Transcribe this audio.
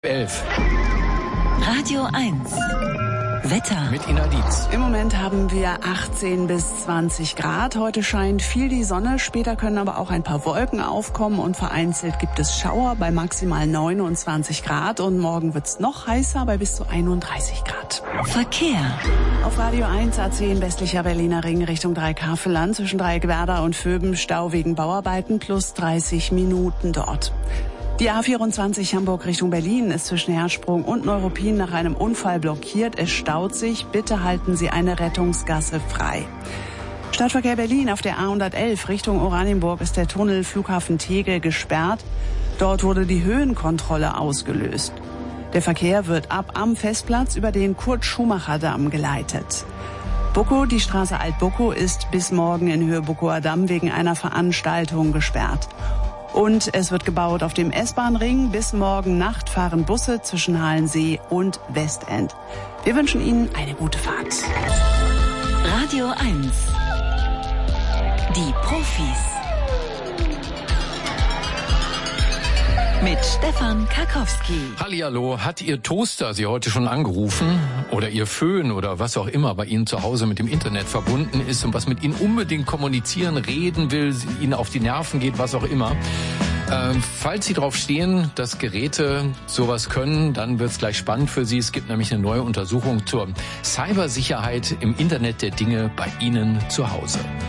11. Radio 1. Wetter. Mit Ina Dietz. Im Moment haben wir 18 bis 20 Grad. Heute scheint viel die Sonne. Später können aber auch ein paar Wolken aufkommen und vereinzelt gibt es Schauer bei maximal 29 Grad. Und morgen wird's noch heißer bei bis zu 31 Grad. Verkehr. Auf Radio 1 A10 westlicher Berliner Ring Richtung Dreieck-Havelland zwischen Dreieck-Werder und Vöben Stau wegen Bauarbeiten plus 30 Minuten dort. Die A24 Hamburg Richtung Berlin ist zwischen Hersprung und Neuruppin nach einem Unfall blockiert. Es staut sich. Bitte halten Sie eine Rettungsgasse frei. Stadtverkehr Berlin auf der A111 Richtung Oranienburg ist der Tunnel Flughafen Tegel gesperrt. Dort wurde die Höhenkontrolle ausgelöst. Der Verkehr wird ab am Festplatz über den Kurt-Schumacher-Damm geleitet. Buckow, die Straße Alt-Buckow ist bis morgen in Höhe Buckower Damm wegen einer Veranstaltung gesperrt. Und es wird gebaut auf dem S-Bahn-Ring. Bis morgen Nacht fahren Busse zwischen Halensee und Westend. Wir wünschen Ihnen eine gute Fahrt. Radio 1. Die Profis. Mit Stefan Karkowski. Hallihallo, hat Ihr Toaster Sie heute schon angerufen? Oder Ihr Föhn oder was auch immer bei Ihnen zu Hause mit dem Internet verbunden ist und was mit Ihnen unbedingt kommunizieren, reden will, Ihnen auf die Nerven geht, was auch immer? Falls Sie drauf stehen, dass Geräte sowas können, dann wird's gleich spannend für Sie. Es gibt nämlich eine neue Untersuchung zur Cybersicherheit im Internet der Dinge bei Ihnen zu Hause.